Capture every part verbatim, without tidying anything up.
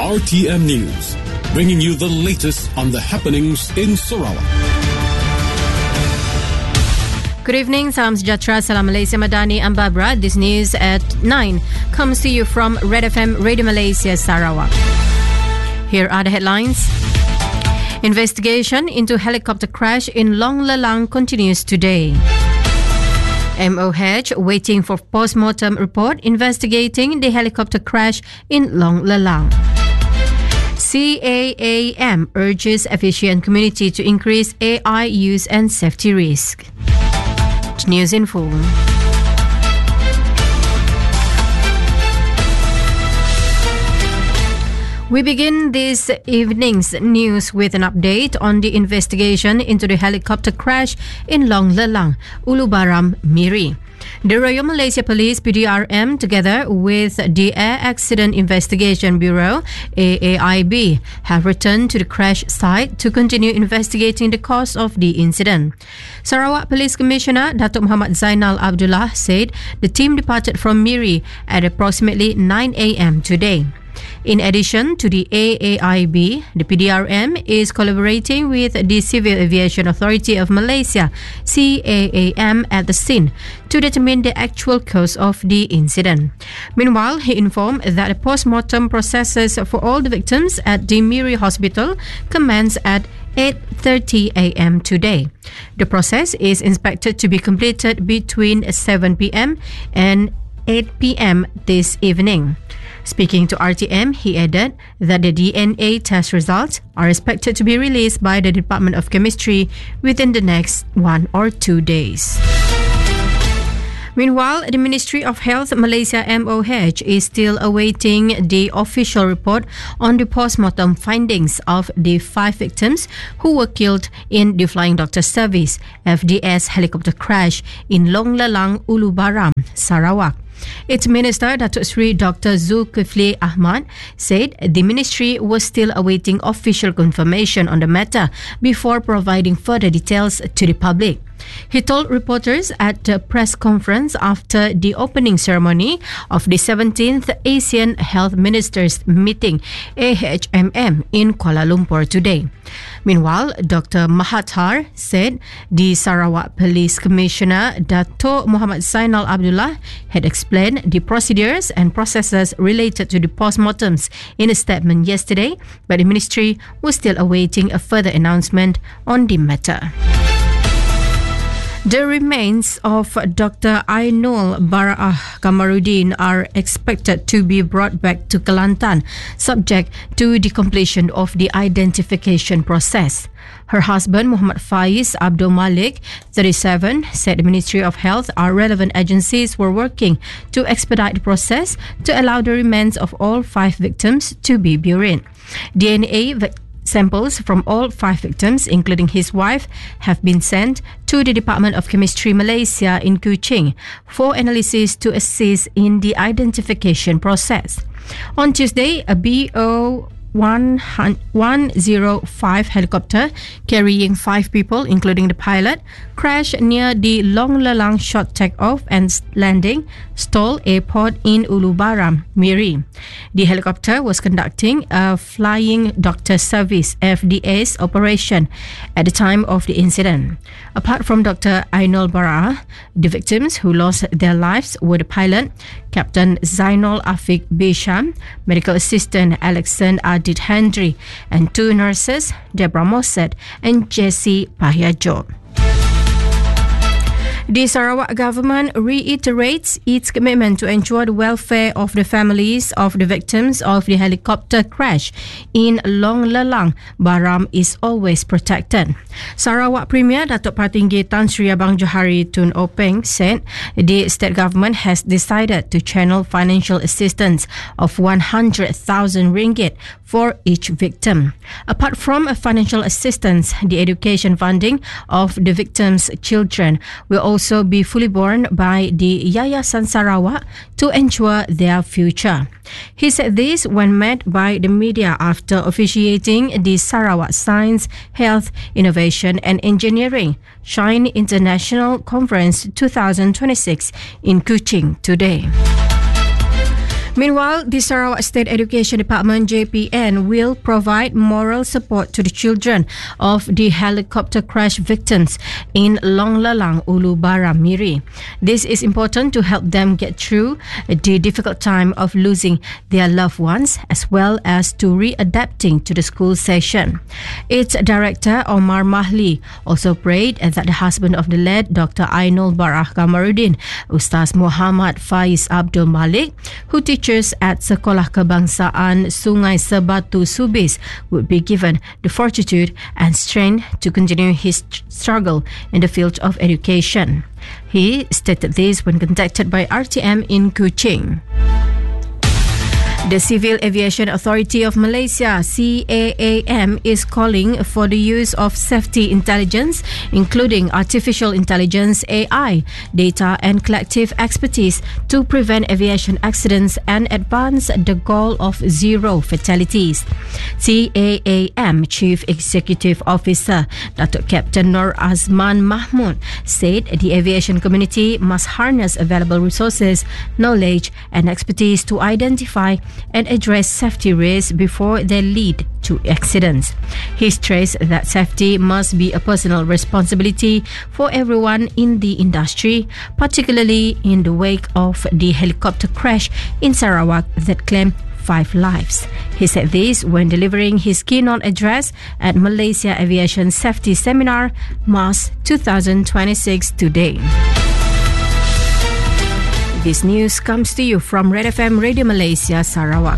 R T M News, bringing you the latest on the happenings in Sarawak. Good evening, salam sejahtera, salam Malaysia Madani, I'm Barbara. This news at nine comes to you from Red F M Radio Malaysia Sarawak. Here are the headlines. Investigation into helicopter crash in Long Lelang continues today. M O H waiting for post-mortem report investigating the helicopter crash in Long Lelang. C A A M urges aviation community to increase A I use and safety risk. News in full. We begin this evening's news with an update on the investigation into the helicopter crash in Long Lelang, Ulu Baram, Miri. The Royal Malaysia Police P D R M, together with the Air Accident Investigation Bureau A A I B, have returned to the crash site to continue investigating the cause of the incident. Sarawak Police Commissioner Datuk Muhammad Zainal Abdullah said the team departed from Miri at approximately nine a m today. In addition to the A A I B, the P D R M is collaborating with the Civil Aviation Authority of Malaysia, C A A M, at the scene to determine the actual cause of the incident. Meanwhile, he informed that the post-mortem processes for all the victims at the Miri Hospital commence at eight thirty a m today. The process is expected to be completed between seven p m and eight p m this evening. Speaking to R T M, he added that the D N A test results are expected to be released by the Department of Chemistry within the next one or two days. Meanwhile, the Ministry of Health Malaysia M O H is still awaiting the official report on the post-mortem findings of the five victims who were killed in the Flying Doctor Service F D S helicopter crash in Long Lelang, Ulu Baram, Sarawak. Its Minister, Datuk Seri Doctor Zulkifli Ahmad, said the ministry was still awaiting official confirmation on the matter before providing further details to the public. He told reporters at a press conference after the opening ceremony of the seventeenth Asian Health Ministers Meeting, A H M M, in Kuala Lumpur today. Meanwhile, Doctor Mahathir said the Sarawak Police Commissioner, Dato' Muhammad Zainal Abdullah, had explained the procedures and processes related to the postmortems in a statement yesterday, but the ministry was still awaiting a further announcement on the matter. The remains of Doctor Ainul Bara'ah Kamaruddin are expected to be brought back to Kelantan, subject to the completion of the identification process. Her husband, Muhammad Faiz Abdul Malik, thirty-seven, said the Ministry of Health or relevant agencies were working to expedite the process to allow the remains of all five victims to be buried. D N A vac- Samples from all five victims, including his wife, have been sent to the Department of Chemistry Malaysia in Kuching for analysis to assist in the identification process. On Tuesday, a B O one oh five helicopter carrying five people, including the pilot, crashed near the Long Lelang short takeoff and landing stall airport in Ulu Baram, Miri. The helicopter was conducting a Flying Doctor Service F D S operation at the time of the incident. Apart from Doctor Ainul Bara'ah, the victims who lost their lives were the pilot, Captain Zainul Afiq Bisham, Medical Assistant Alexander Adit Hendry, and two nurses, Deborah Mossad and Jessie Pahiajo. The Sarawak government reiterates its commitment to ensure the welfare of the families of the victims of the helicopter crash in Long Lelang, Baram is always protected. Sarawak Premier Datuk Partinggi Tan Sri Abang Johari Tun Openg said the state government has decided to channel financial assistance of one hundred thousand ringgit for each victim. Apart from financial assistance, the education funding of the victims' children will also be fully borne by the Yayasan Sarawak to ensure their future. He said this when met by the media after officiating the Sarawak Science, Health, Innovation and Engineering Shine International Conference twenty twenty-six in Kuching today. Meanwhile, the Sarawak State Education Department J P N will provide moral support to the children of the helicopter crash victims in Long Lalang, Ulu Bara, Miri. This is important to help them get through the difficult time of losing their loved ones, as well as to readapting to the school session. Its director, Omar Mahli, also prayed that the husband of the late Doctor Ainul Barah Kamarudin, Ustaz Muhammad Faiz Abdul Malik, who teaches at Sekolah Kebangsaan Sungai Sebatu Subis, would be given the fortitude and strength to continue his struggle in the field of education. He stated this when contacted by R T M in Kuching. The Civil Aviation Authority of Malaysia, C A A M, is calling for the use of safety intelligence, including artificial intelligence, A I, data and collective expertise to prevent aviation accidents and advance the goal of zero fatalities. C A A M Chief Executive Officer, Datuk Captain Nur Azman Mahmud, said the aviation community must harness available resources, knowledge and expertise to identify and address safety risks before they lead to accidents. He stressed that safety must be a personal responsibility for everyone in the industry, particularly in the wake of the helicopter crash in Sarawak that claimed five lives. He said this when delivering his keynote address at Malaysia Aviation Safety Seminar, MAS twenty twenty-six today. This news comes to you from Red F M Radio Malaysia, Sarawak.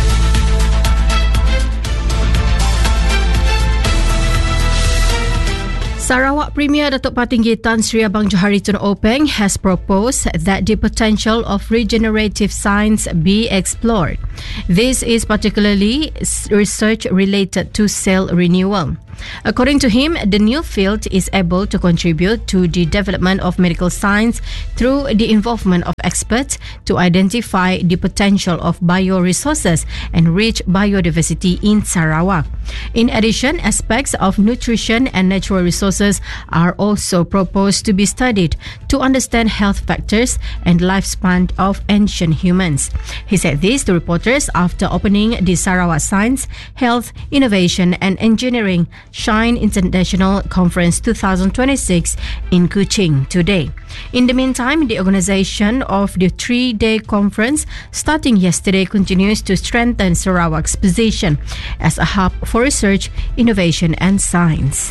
Sarawak Premier Datuk Patinggi Tan Sri Abang Johari Tun Openg has proposed that the potential of regenerative science be explored. This is particularly research related to cell renewal. According to him, the new field is able to contribute to the development of medical science through the involvement of experts to identify the potential of bioresources and rich biodiversity in Sarawak. In addition, aspects of nutrition and natural resources are also proposed to be studied to understand health factors and lifespan of ancient humans. He said this to reporters after opening the Sarawak Science, Health, Innovation and Engineering Shine International Conference twenty twenty-six in Kuching today. In the meantime, the organization of the three-day conference starting yesterday continues to strengthen Sarawak's position as a hub for research, innovation and science.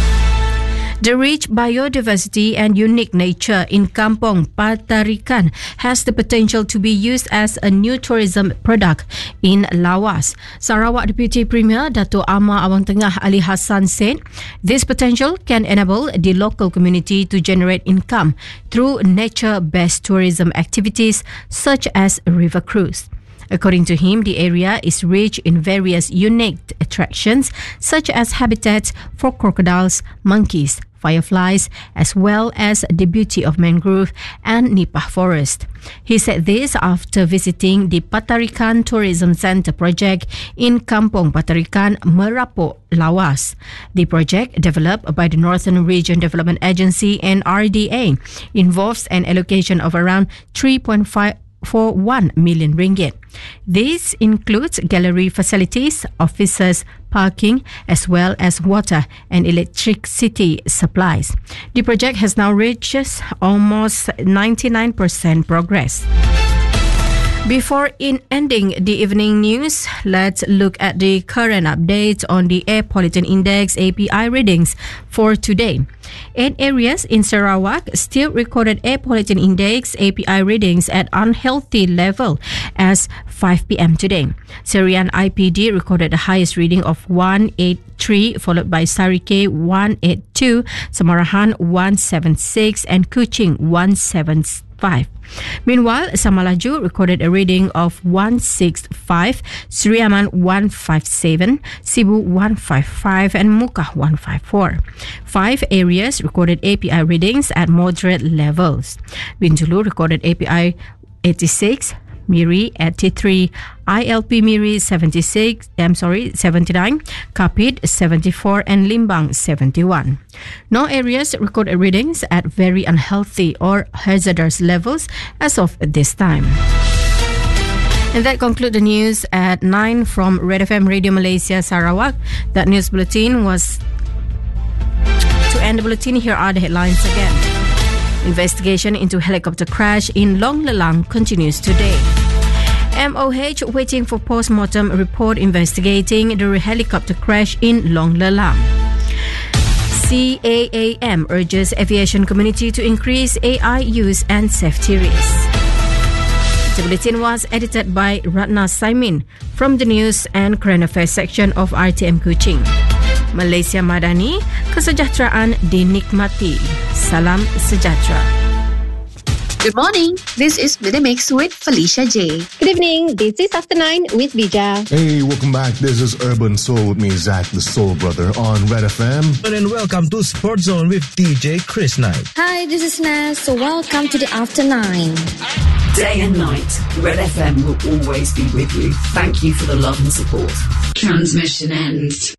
The rich biodiversity and unique nature in Kampong Patarikan has the potential to be used as a new tourism product in Lawas. Sarawak Deputy Premier Dato' Amar Awang Tengah Ali Hassan said this potential can enable the local community to generate income through nature-based tourism activities such as river cruise. According to him, the area is rich in various unique attractions such as habitats for crocodiles, monkeys, fireflies, as well as the beauty of mangrove and nipah forest. He said this after visiting the Patarikan Tourism Centre project in Kampong Patarikan, Merapok, Lawas. The project, developed by the Northern Region Development Agency N R D A, involves an allocation of around three point five for one million ringgit. This includes gallery facilities, offices, parking, as well as water and electricity supplies. The project has now reached almost ninety-nine percent progress. Before in ending the evening news, let's look at the current updates on the Air Pollution Index A P I readings for today. Eight areas in Sarawak still recorded Air Pollution Index A P I readings at unhealthy level as five p.m. today. Serian I P D recorded the highest reading of one eighty-three, followed by Sarike one eighty-two, Samarahan one seventy-six, and Kuching one seventy-five. Meanwhile, Samalaju recorded a reading of one sixty-five, Sriaman one fifty-seven, Cebu one fifty-five, and Muka one fifty-four. Five areas recorded A P I readings at moderate levels. Bintulu recorded A P I eighty-six, Miri eighty-three, I L P Miri seventy-six, I'm sorry, seventy-nine, Kapit seventy-four, and Limbang seventy-one. No areas recorded readings at very unhealthy or hazardous levels as of this time. And that concludes the news at nine from Red F M Radio Malaysia Sarawak. That news bulletin was... To end the bulletin, here are the headlines again. Investigation into helicopter crash in Long Lelang continues today. M O H waiting for post-mortem report investigating the helicopter crash in Long Lelang. C A A M urges aviation community to increase A I use and safety risks. The bulletin was edited by Ratna Saimin from the News and Current Affairs section of R T M Kuching. Malaysia Madani, kesejahteraan dinikmati. Salam sejahtera. Good morning. This is Minimix with Felicia J. Good evening. This is After Nine with Bija. Hey, welcome back. This is Urban Soul with me, Zach, the Soul Brother, on Red F M. And welcome to Sports Zone with D J Chris Knight. Hi, this is Naz. So welcome to the After Nine. Day and night, Red F M will always be with you. Thank you for the love and support. Transmission ends.